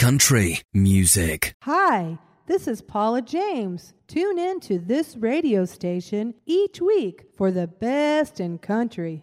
country music. Hi, this is Paula James. Tune in to this radio station each week for the best in country.